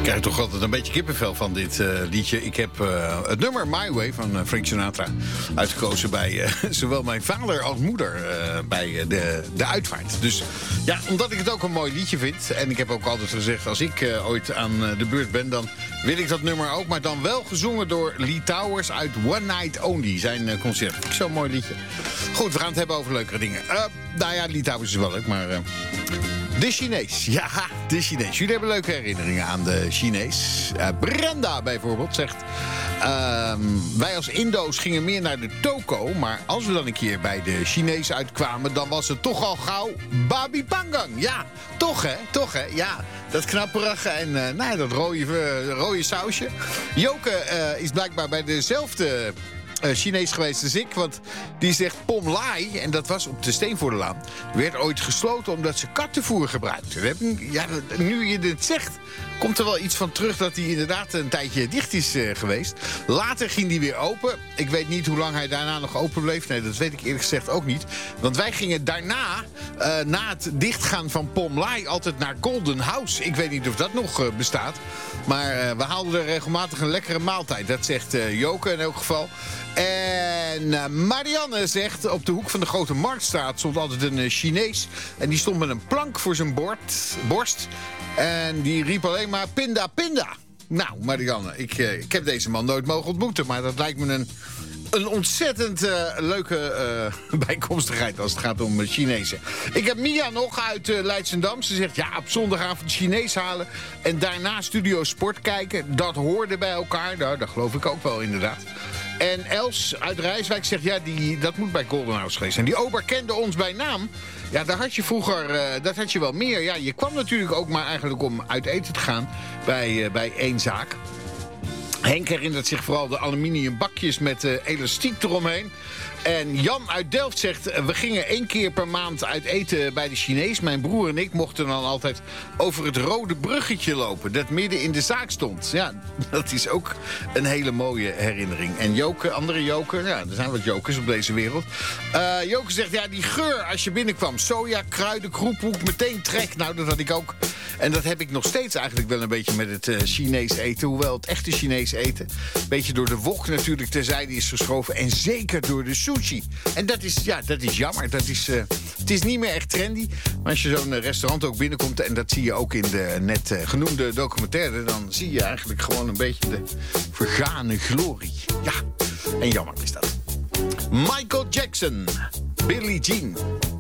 Ik krijg toch altijd een beetje kippenvel van dit liedje. Ik heb het nummer My Way van Frank Sinatra uitgekozen bij zowel mijn vader als moeder bij de uitvaart. Dus ja, omdat ik het ook een mooi liedje vind. En ik heb ook altijd gezegd, als ik ooit aan de beurt ben, dan wil ik dat nummer ook. Maar dan wel gezongen door Lee Towers uit One Night Only. Zijn concert. Vind ik zo'n mooi liedje. Goed, we gaan het hebben over leukere dingen. Nou ja, Lee Towers is wel leuk, maar... De Chinees. Ja, de Chinees. Jullie hebben leuke herinneringen aan de Chinees. Brenda bijvoorbeeld zegt... wij als Indo's gingen meer naar de toko. Maar als we dan een keer bij de Chinees uitkwamen... dan was het toch al gauw babi pangang. Ja, toch hè? Ja, dat knapperige en dat rode sausje. Joke is blijkbaar bij dezelfde... Chinees geweest als ik, want die zegt Pom Lai, en dat was op de Steenvoordelaan, werd ooit gesloten omdat ze kattenvoer gebruikten. Ja, nu je dit zegt, komt er wel iets van terug dat hij inderdaad een tijdje dicht is geweest. Later ging die weer open. Ik weet niet hoe lang hij daarna nog open bleef. Nee, dat weet ik eerlijk gezegd ook niet. Want wij gingen daarna, na het dichtgaan van Pom Lai, altijd naar Golden House. Ik weet niet of dat nog bestaat. Maar we haalden er regelmatig een lekkere maaltijd. Dat zegt Joke in elk geval. En Marianne zegt, op de hoek van de Grote Marktstraat stond altijd een Chinees. En die stond met een plank voor zijn borst. En die riep alleen maar pinda, pinda. Nou, Marianne, ik heb deze man nooit mogen ontmoeten. Maar dat lijkt me een ontzettend leuke bijkomstigheid als het gaat om Chinezen. Ik heb Mia nog uit Leidschendam. Ze zegt, ja, op zondagavond Chinees halen en daarna Studio Sport kijken. Dat hoorde bij elkaar. Nou, dat geloof ik ook wel inderdaad. En Els uit Rijswijk zegt, ja, dat moet bij Golden House geweest zijn. Die ober kende ons bij naam. Ja, daar had je vroeger, dat had je wel meer. Ja, je kwam natuurlijk ook maar eigenlijk om uit eten te gaan bij één zaak. Henk herinnert zich vooral de aluminium bakjes met elastiek eromheen. En Jan uit Delft zegt, we gingen 1 keer per maand uit eten bij de Chinees. Mijn broer en ik mochten dan altijd over het rode bruggetje lopen, dat midden in de zaak stond. Ja, dat is ook een hele mooie herinnering. En Joke, andere Joke, ja, er zijn wat Jokers op deze wereld. Joke zegt, ja, die geur als je binnenkwam. Soja, kruiden, kroephoek, meteen trek. Nou, dat had ik ook. En dat heb ik nog steeds eigenlijk wel een beetje met het Chinees eten. Hoewel het echte Chinees eten een beetje door de wok natuurlijk terzijde is geschoven. En zeker door de sushi. En dat is jammer. Het is niet meer echt trendy. Maar als je zo'n restaurant ook binnenkomt, en dat zie je ook in de net genoemde documentaire, dan zie je eigenlijk gewoon een beetje de vergane glorie. Ja, en jammer is dat. Michael Jackson, Billie Jean.